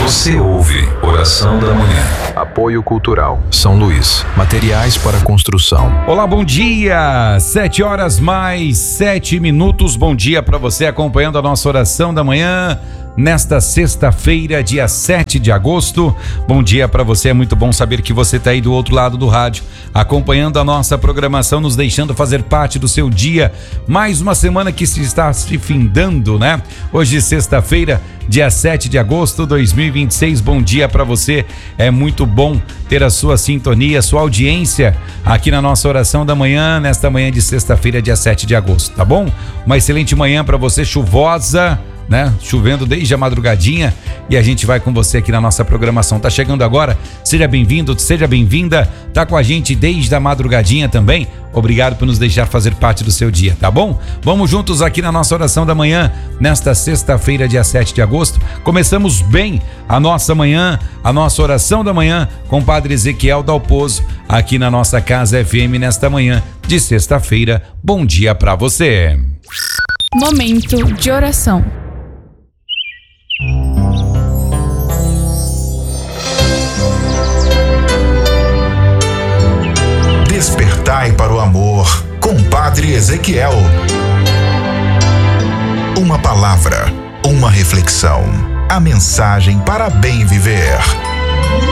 Você ouve Oração da Manhã. Apoio Cultural São Luís. Materiais para construção. Olá, bom dia. 7h mais 7 minutos. Bom dia para você acompanhando a nossa Oração da Manhã nesta sexta-feira, dia 7 de agosto. Bom dia para você. É muito bom saber que você está aí do outro lado do rádio, acompanhando a nossa programação, nos deixando fazer parte do seu dia. Mais uma semana que está se findando, né? Hoje, sexta-feira, dia 7 de agosto de 2026. Bom dia para você. É muito bom ter a sua sintonia, a sua audiência aqui na nossa Oração da Manhã, nesta manhã de sexta-feira, dia 7 de agosto, tá bom? Uma excelente manhã para você, chuvosa, né? Chovendo desde a madrugadinha, e a gente vai com você aqui na nossa programação. Tá chegando agora, seja bem-vindo, seja bem-vinda, tá com a gente desde a madrugadinha também. Obrigado por nos deixar fazer parte do seu dia, tá bom? Vamos juntos aqui na nossa Oração da Manhã, nesta sexta-feira, dia 7 de agosto. Começamos bem a nossa manhã, a nossa Oração da Manhã com o Padre Ezequiel Dalpozo, aqui na nossa Casa FM, nesta manhã de sexta-feira. Bom dia pra você. Momento de oração. Despertai para o amor com Padre Ezequiel. Uma palavra, uma reflexão, a mensagem para bem viver.